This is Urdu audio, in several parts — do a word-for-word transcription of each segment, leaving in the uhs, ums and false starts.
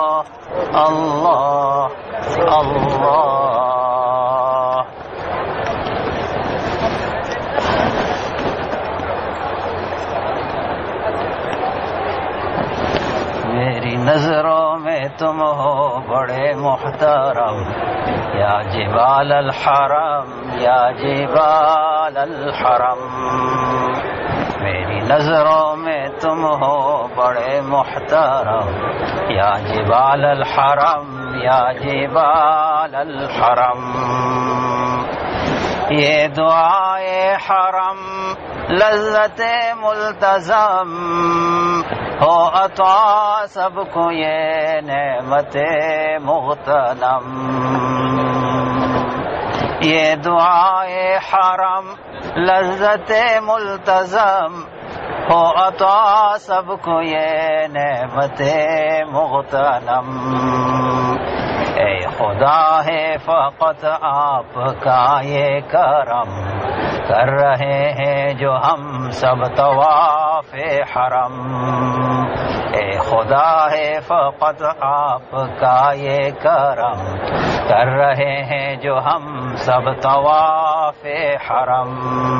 اللہ اللہ میری نظروں میں تم ہو بڑے محترم، یا جبال الحرم یا جبال الحرم، میری نظروں میں تم ہو بڑے محترم، یا جبال الحرم یا جبال الحرم، یہ دعائے حرم لذت ملتزم، ہو عطا سب کو یہ نعمت مغتنم، یہ دعائے حرم لذت ملتزم، ہو عطا سب کو یہ نعمت مغتنم، اے خدا ہے فقط آپ کا یہ کرم، کر رہے ہیں جو ہم سب طواف حرم، اے خدا ہے فقط آپ کا یہ کرم، کر رہے ہیں جو ہم سب طواف حرم،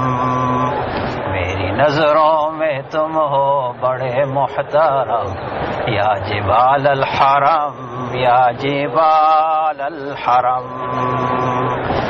میری نظروں میں تم ہو بڑے محترم، یا جبال الحرم یا جبال الحرم۔